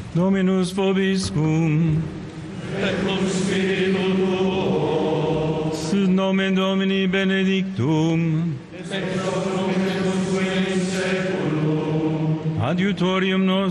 Dominus vobiscum. Et cum spiritu tuo. Sit nomen Domini benedictum. Et pro nobis in seculum. Adiutorium nostrum.